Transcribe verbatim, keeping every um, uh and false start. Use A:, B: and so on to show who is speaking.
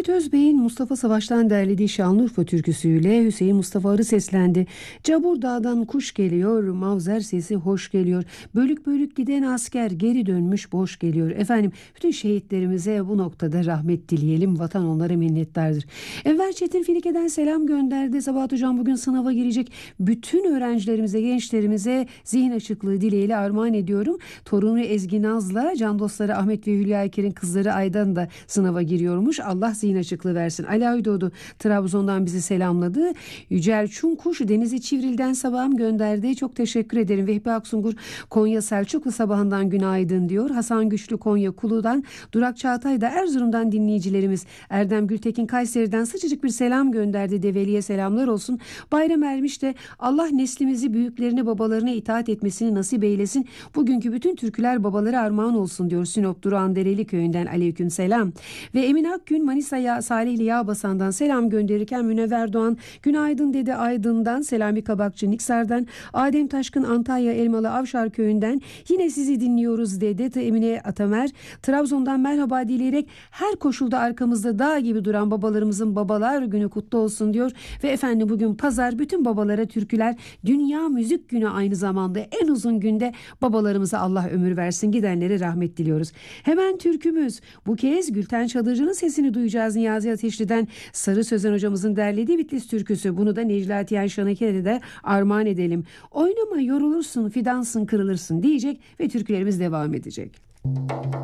A: İsmet Özbey'in Mustafa Savaş'tan derlediği Şanlıurfa türküsüyle Hüseyin Mustafa Arı seslendi. Cabur dağdan kuş geliyor, mavzer sesi hoş geliyor. Bölük bölük giden asker geri dönmüş boş geliyor. Efendim bütün şehitlerimize bu noktada rahmet dileyelim. Vatan onlara minnettardır. Enver Çetin Finike'den selam gönderdi. Sabahat Hocam bugün sınava girecek bütün öğrencilerimize, gençlerimize zihin açıklığı dileğiyle armağan ediyorum. Torunu Ezgi Naz'la can dostları Ahmet ve Hülya Eker'in kızları Aydan da sınava giriyormuş. Allah zihin açıklığı versin. Ali Aydoğdu Trabzon'dan bizi selamladı. Yücel Çunkuş Denizli Çivril'den sabahım gönderdi. Çok teşekkür ederim. Vehbi Aksungur Konya Selçuklu sabahından günaydın diyor. Hasan Güçlü Konya Kulu'dan, Durak Çağatay da Erzurum'dan dinleyicilerimiz. Erdem Gültekin Kayseri'den sıcacık bir selam gönderdi. Develi'ye selamlar olsun. Bayram Ermiş de Allah neslimizi büyüklerine babalarına itaat etmesini nasip eylesin. Bugünkü bütün türküler babalara armağan olsun diyor. Sinop Durağan Dereli köyünden aleyküm selam. Ve Emin Akgün Manisa'ya Salihli Yağbasan'dan selam gönderirken Münevver Doğan günaydın dedi Aydın'dan, Selami Kabakçı Niksar'dan, Adem Taşkın Antalya Elmalı Avşar köyünden yine sizi dinliyoruz dedi. Emine Atamer Trabzon'dan merhaba dileyerek her koşulda arkamızda dağ gibi duran babalarımızın babalar günü kutlu olsun diyor. Ve efendim bugün pazar, bütün babalara türküler. Dünya Müzik Günü aynı zamanda, en uzun günde babalarımıza Allah ömür versin, gidenlere rahmet diliyoruz. Hemen türkümüz bu kez Gülten Çadırcı'nın sesini duyacağız. Niyazi Ateşli'den Sarı Sözen hocamızın derlediği Bitlis türküsü. Bunu da Neclati Ayşanaker'e de armağan edelim. Oynama yorulursun, fidansın kırılırsın diyecek ve türkülerimiz devam edecek.